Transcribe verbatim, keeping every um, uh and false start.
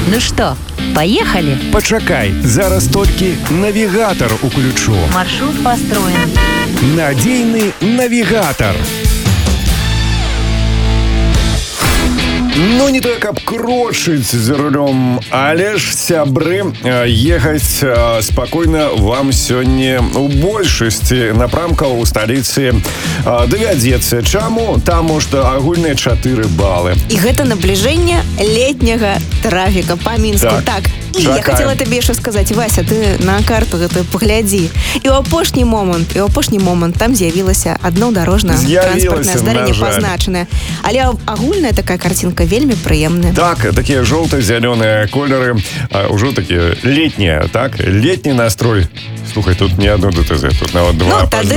Ну что, поехали? Пачакай, зараз толькі навігатор уключу. Маршрут построен. Надійний навігатор. Ну, не то, каб крочыць за рулем, але ж, сябры, ехаць спакойна вам сёння у большасці напрамкаў у сталіцы давядзецца. Чаму? Таму што агульныя чатыры балы. І гэта набліжэнне летняга трафіка па Мінску. Так, так. І я хацела табе яшчэ сказаць, Вася, ты на карту гэта паглядзі. І ў апошні момант, і ў апошні момант там з'явілася адно дарожна-транспартнае здарэнне пазначанае. Але агульная такая картинка вельмі прыемная. Так, такія жоўта-зялёныя колеры, ўжо такія летнія, так? Летні настрой. Слухай, тут не одно ДТЗ, тут нават два. Ну, тады